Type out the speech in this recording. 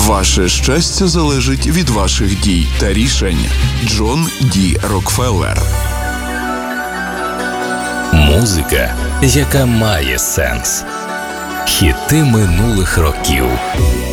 Ваше щастя залежить від ваших дій та рішень. Джон Ді Рокфеллер. Музика, яка має сенс. Хіти минулих років.